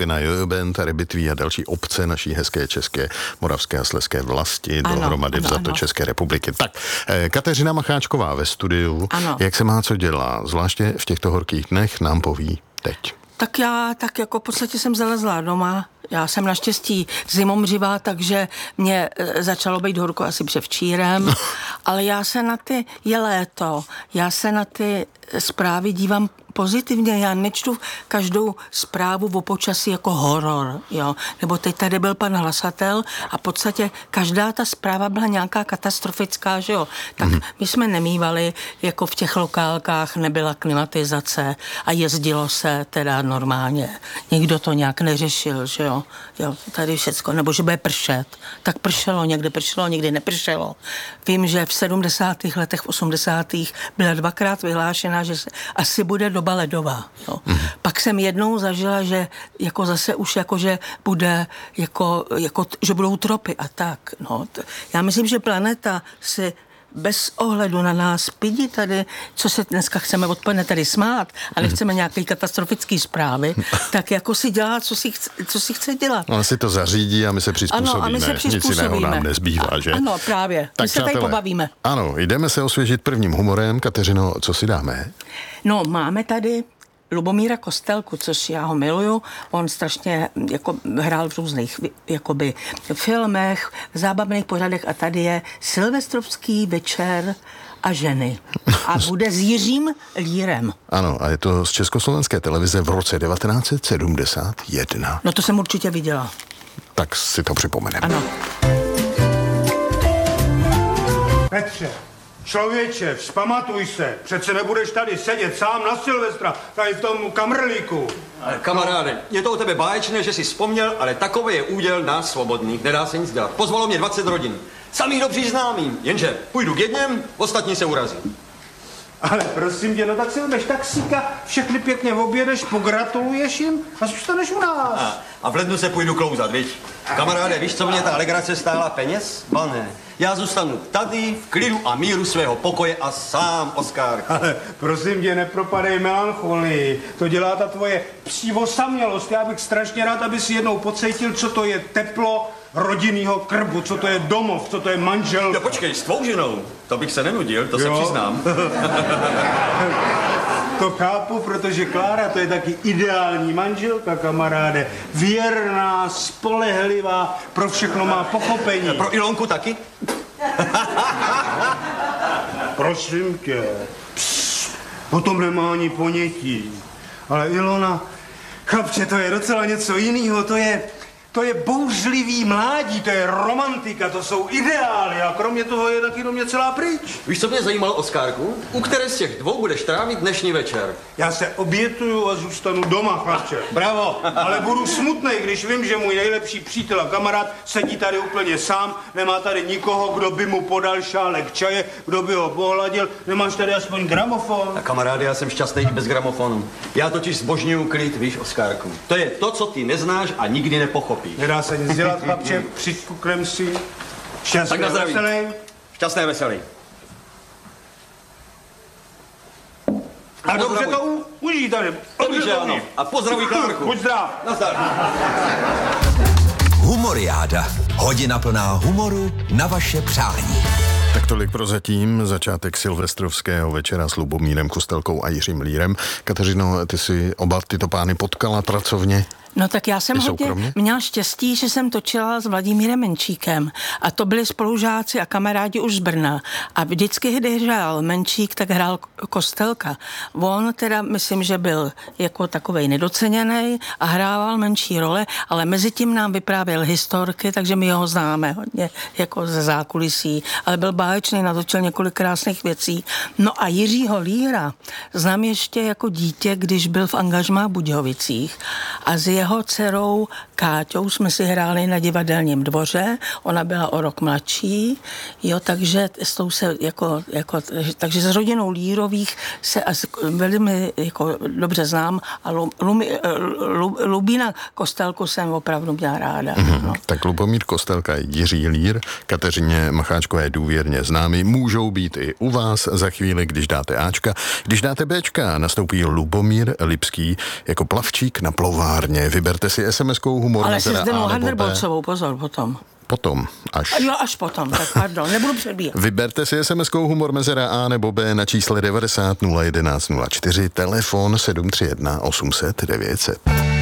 skupina Jöben, Rybytví a další obce naší hezké české, moravské a slezské vlasti dohromady vzato České republiky. Tak, Kateřina Macháčková ve studiu. Ano. Jak se má co dělá, zvláště v těchto horkých dnech, nám poví teď. Tak já tak jako v podstatě jsem zalezla doma. Já jsem naštěstí zimomřivá, takže mě začalo být horko asi převčírem, ale já se na ty zprávy dívám pozitivně, já nečtu každou zprávu o počasí jako horor, jo. Nebo teď tady byl pan hlasatel a v podstatě každá ta zpráva byla nějaká katastrofická, že jo. Tak my jsme nemívali, jako v těch lokálkách nebyla klimatizace a jezdilo se teda normálně. Nikdo to nějak neřešil, že jo. Jo, tady všecko, nebo že bude pršet. Tak pršelo, někdy nepršelo. Vím, že v 70. letech, v 80. byla dvakrát vyhlášena, že se asi bude doba ledová. Jo. Pak jsem jednou zažila, že jako zase už jako, že bude že budou tropy a tak. No. Já myslím, že planeta si bez ohledu na nás pidi tady, co se dneska chceme odpoledne tady smát, ale chceme nějaké katastrofické zprávy, tak jako si dělá, co si chce dělat. On si to zařídí a my se přizpůsobíme. Ano, a my se přizpůsobíme. Nic jiného nám nezbývá, že? Ano, právě. Tak, my se tady pobavíme. Ano, jdeme se osvěžit prvním humorem. Kateřino, co si dáme? No, máme tady Lubomíra Kostelku, což já ho miluju. On strašně jako hrál v různých jakoby filmech, v zábavných pořadech a tady je Silvestrovský večer a ženy. A bude s Jiřím Lírem. Ano, a je to z Československé televize v roce 1971. No to jsem určitě viděla. Tak si to připomeneme. Ano. Petře, člověče, vzpamatuj se, přece nebudeš tady sedět sám na Silvestra, tady v tom kamrlíku. Ale kamaráde, je to o tebe báječné, že jsi vzpomněl, ale takový je úděl nás svobodných, nedá se nic dělat. Pozvalo mě 20 rodin, samý dobří známým, jenže půjdu k jedněm, ostatní se urazí. Ale prosím tě, no tak si vemeš taxíka, všechny pěkně objedeš, pogratuluješ jim a zůstaneš u nás. A v lednu se půjdu klouzat, viď? Kamaráde, víš, co mě ta legrace stála peněz? Ba ne. Já zůstanu tady v klidu a míru svého pokoje a sám, Oskar. Ale prosím tě, nepropadej melancholii. To dělá ta tvoje psí osamělost. Já bych strašně rád, aby si jednou pocítil, co to je teplo rodinnýho krbu, co to je domov, co to je manželka. No počkej, s tvou ženou, to bych se nenudil, to se přiznám. To chápu, protože Klára to je taky ideální manželka, kamaráde. Věrná, spolehlivá, pro všechno má pochopení. A pro Ilonku taky? Prosím tě, o tom nemá ani ponětí. Ale Ilona, chlapče, to je docela něco jiného, to je bouřlivý mládí, to je romantika, to jsou ideály a kromě toho je taky do mě celá pryč. Víš, co mě zajímalo, Oskárku? U které z těch dvou budeš trávit dnešní večer? Já se obětuju a zůstanu doma, chlapče. Bravo. Ale budu smutnej, když vím, že můj nejlepší přítel a kamarád sedí tady úplně sám, nemá tady nikoho, kdo by mu podal šálek čaje, kdo by ho pohladil. Nemáš tady aspoň gramofon? A kamaráde, já jsem šťastný i bez gramofonu. Já totiž zbožňuju klid, víš, Oskárku. To je to, co ty neznáš a nikdy nepochopíš. Nedá se nic dělat, chlapče, přikuknem si. Šťastné veselý. Šťastné veselý. A dobře to užij tady. Dobře, ano. A pozdravuj Klárku. Buď zdrav. Nazdar. Humoriáda. Hodina plná humoru na vaše přání. Tak tolik prozatím, začátek silvestrovského večera s Lubomírem Kostelkou a Jiřím Lírem. Kateřino, ty si oba tyto pány potkala pracovně? No tak já jsem hodně měla štěstí, že jsem točila s Vladimírem Menšíkem a to byli spolužáci a kamarádi už z Brna a vždycky, když hrál Menšík, tak hrál Kostelka. On teda myslím, že byl jako takovej nedoceněný a hrával menší role, ale mezi tím nám vyprávěl historky, takže my ho známe hodně jako ze zákulisí, ale byl báječný, natočil několik krásných věcí. No a Jiřího Líra znám ještě jako dítě, když byl v angažmá v Budějovicích a z jeho dcerou Káťou jsme si hráli na Divadelním dvoře, ona byla o rok mladší, jo, takže s tou se takže s rodinou Lírových se velmi jako dobře znám a Lubína Kostelku jsem opravdu měla ráda. No. Tak Lubomír Kostelka, Jiří Lír, Kateřině Macháčkové důvěrně známí, můžou být i u vás za chvíli, když dáte Ačka. Když dáte Bčka, nastoupí Lubomír Lipský jako plavčík na plouvání. továrně. Vyberte si SMS-kou Humor ale mezera se Zdenou A nebo B. Handrbolcovou, pozor, potom. Potom, až. Jo, až potom, tak pardon, nebudu předbíhat. Vyberte si SMS-kou Humor mezera A nebo B na čísle 90 011 04, telefon 731 800 900.